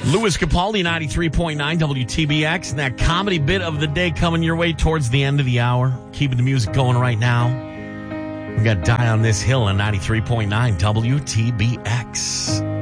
Louis Capaldi, 93.9 WTBX, and that comedy bit of the day coming your way towards the end of the hour. Keeping the music going right now. We got Die on This Hill on 93.9 WTBX.